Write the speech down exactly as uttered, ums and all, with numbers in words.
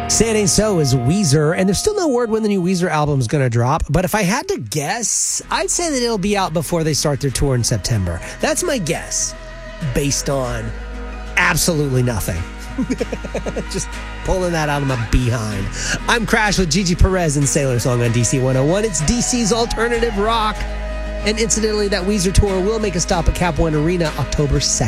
Say It Ain't So is Weezer, and there's still no word when the new Weezer album is going to drop. But if I had to guess, I'd say that it'll be out before they start their tour in September. That's my guess, based on absolutely nothing. Just pulling that out of my behind. I'm Crash with Gigi Perez and Sailor Song on D C one oh one. It's D C's alternative rock. And incidentally, that Weezer tour will make a stop at Cap One Arena October second.